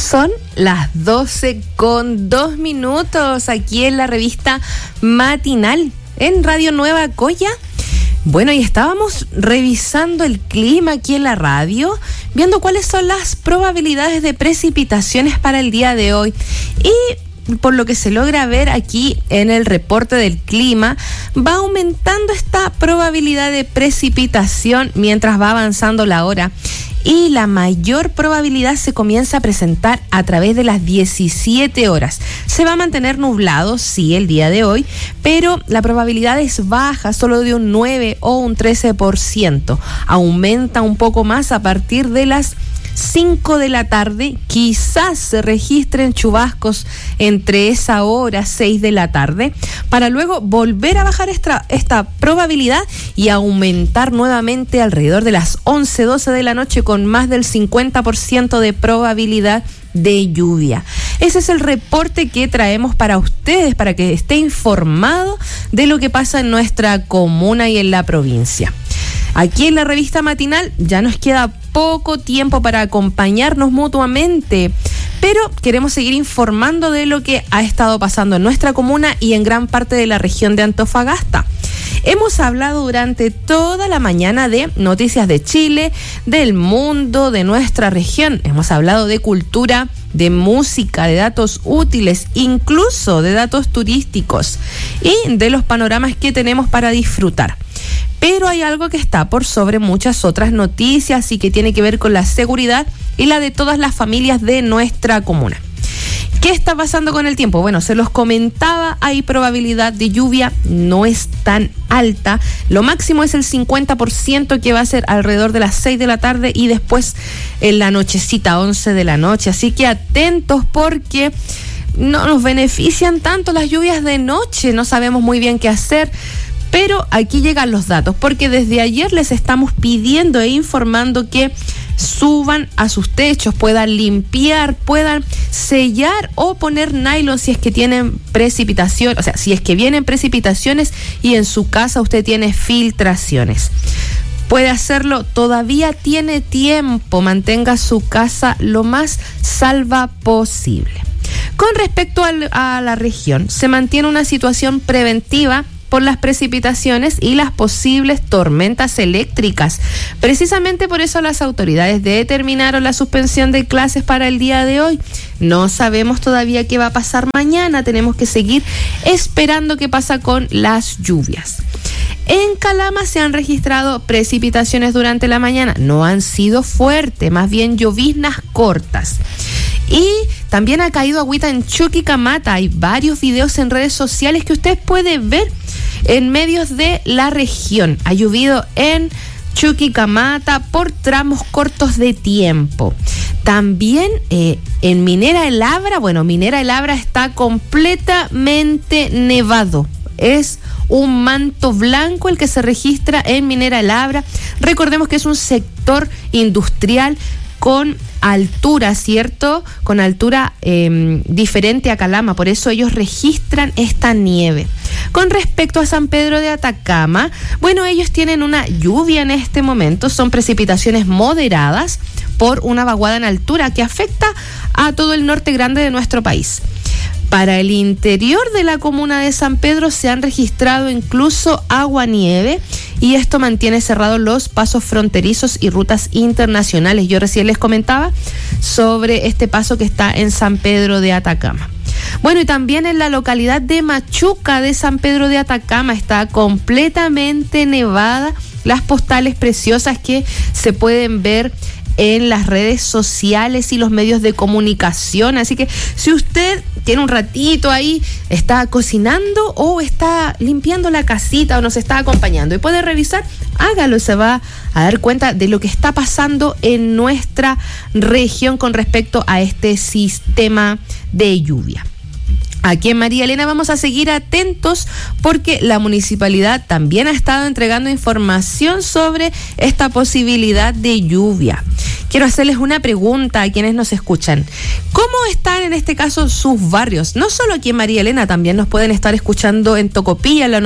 Son las 12:02 aquí en la revista Matinal en Radio Nueva Coya. Bueno, y estábamos revisando el clima aquí en la radio, viendo cuáles son las probabilidades de precipitaciones para el día de hoy. Y por lo que se logra ver aquí en el reporte del clima, va aumentando esta probabilidad de precipitación mientras va avanzando la hora. Y la mayor probabilidad se comienza a presentar a través de las 17 horas. Se va a mantener nublado, sí, el día de hoy, pero la probabilidad es baja, solo de un 9 o un 13%. Aumenta un poco más a partir de las 5 de la tarde, quizás se registren chubascos entre esa hora, 6 de la tarde, para luego volver a bajar esta probabilidad y aumentar nuevamente alrededor de las 11, 12 de la noche con más del 50% de probabilidad de lluvia. Ese es el reporte que traemos para ustedes, para que esté informado de lo que pasa en nuestra comuna y en la provincia. Aquí en la revista Matinal ya nos queda poco tiempo para acompañarnos mutuamente, pero queremos seguir informando de lo que ha estado pasando en nuestra comuna y en gran parte de la región de Antofagasta. Hemos hablado durante toda la mañana de noticias de Chile, del mundo, de nuestra región. Hemos hablado de cultura, de música, de datos útiles, incluso de datos turísticos y de los panoramas que tenemos para disfrutar. Pero hay algo que está por sobre muchas otras noticias y que tiene que ver con la seguridad y la de todas las familias de nuestra comuna. ¿Qué está pasando con el tiempo? Bueno, se los comentaba, hay probabilidad de lluvia, no es tan alta. Lo máximo es el 50%, que va a ser alrededor de las 6 de la tarde y después en la nochecita, 11 de la noche. Así que atentos porque no nos benefician tanto las lluvias de noche, no sabemos muy bien qué hacer. Pero aquí llegan los datos, porque desde ayer les estamos pidiendo e informando que suban a sus techos, puedan limpiar, puedan sellar o poner nylon si es que tienen precipitación, o sea, si es que vienen precipitaciones y en su casa usted tiene filtraciones. Puede hacerlo, todavía tiene tiempo, mantenga su casa lo más salva posible. Con respecto a la región, se mantiene una situación preventiva por las precipitaciones y las posibles tormentas eléctricas. Precisamente por eso las autoridades determinaron la suspensión de clases para el día de hoy. No sabemos todavía qué va a pasar mañana, tenemos que seguir esperando qué pasa con las lluvias. En Calama se han registrado precipitaciones durante la mañana, no han sido fuertes, más bien lloviznas cortas. Y también ha caído agüita en Chuquicamata. Hay varios videos en redes sociales que usted puede ver en medios de la región. Ha llovido en Chuquicamata por tramos cortos de tiempo. También en Minera El Abra, Minera El Abra está completamente nevado. Es un manto blanco el que se registra en Minera El Abra. Recordemos que es un sector industrial con altura, ¿cierto? Con altura diferente a Calama, por eso ellos registran esta nieve. Con respecto a San Pedro de Atacama, ellos tienen una lluvia en este momento, son precipitaciones moderadas por una vaguada en altura que afecta a todo el norte grande de nuestro país. Para el interior de la comuna de San Pedro se han registrado incluso aguanieve y esto mantiene cerrados los pasos fronterizos y rutas internacionales. Yo recién les comentaba sobre este paso que está en San Pedro de Atacama. Y también en la localidad de Machuca de San Pedro de Atacama está completamente nevada. Las postales preciosas que se pueden ver en las redes sociales y los medios de comunicación. Así que si usted tiene un ratito ahí, está cocinando o está limpiando la casita o nos está acompañando y puede revisar, hágalo, se va a dar cuenta de lo que está pasando en nuestra región con respecto a este sistema de lluvia. Aquí en María Elena vamos a seguir atentos porque la municipalidad también ha estado entregando información sobre esta posibilidad de lluvia. Quiero hacerles una pregunta a quienes nos escuchan. ¿Cómo están en este caso sus barrios? No solo aquí en María Elena, también nos pueden estar escuchando en Tocopilla, en la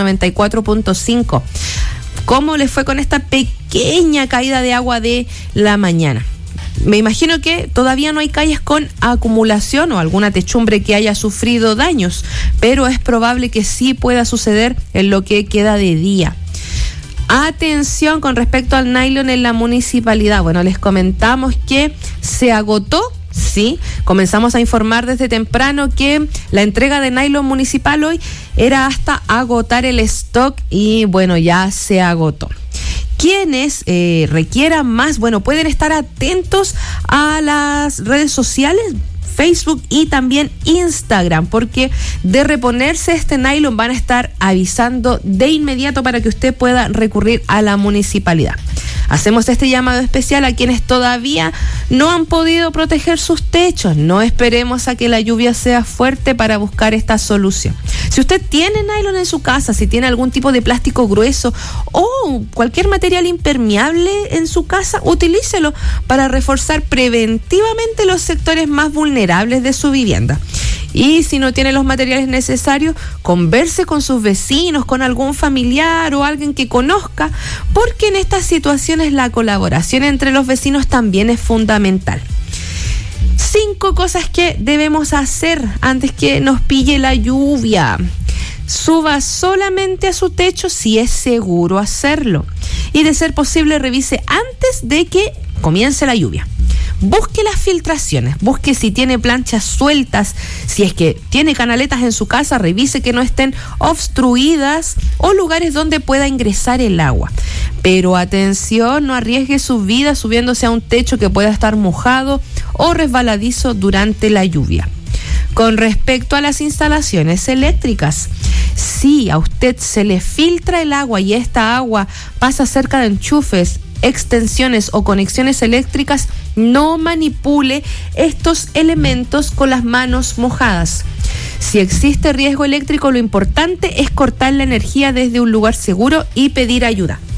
94.5. ¿Cómo les fue con esta pequeña caída de agua de la mañana? Me imagino que todavía no hay calles con acumulación o alguna techumbre que haya sufrido daños, pero es probable que sí pueda suceder en lo que queda de día. Atención con respecto al nylon en la municipalidad. Bueno, les comentamos que se agotó. Sí, comenzamos a informar desde temprano que la entrega de nylon municipal hoy era hasta agotar el stock y bueno, ya se agotó. Quienes requieran más, bueno, pueden estar atentos a las redes sociales, Facebook y también Instagram, porque de reponerse este nylon van a estar avisando de inmediato para que usted pueda recurrir a la municipalidad. Hacemos este llamado especial a quienes todavía no han podido proteger sus techos. No esperemos a que la lluvia sea fuerte para buscar esta solución. Si usted tiene nylon en su casa, si tiene algún tipo de plástico grueso o cualquier material impermeable en su casa, utilícelo para reforzar preventivamente los sectores más vulnerables de su vivienda. Y si no tiene los materiales necesarios, converse con sus vecinos, con algún familiar o alguien que conozca, porque en estas situaciones la colaboración entre los vecinos también es fundamental. 5 cosas que debemos hacer antes que nos pille la lluvia. Suba solamente a su techo si es seguro hacerlo. Y de ser posible, revise antes de que comience la lluvia. Busque las filtraciones, busque si tiene planchas sueltas, si es que tiene canaletas en su casa, revise que no estén obstruidas o lugares donde pueda ingresar el agua. Pero atención, no arriesgue su vida subiéndose a un techo que pueda estar mojado o resbaladizo durante la lluvia. Con respecto a las instalaciones eléctricas, si a usted se le filtra el agua y esta agua pasa cerca de enchufes, extensiones o conexiones eléctricas, no manipule estos elementos con las manos mojadas. Si existe riesgo eléctrico, lo importante es cortar la energía desde un lugar seguro y pedir ayuda.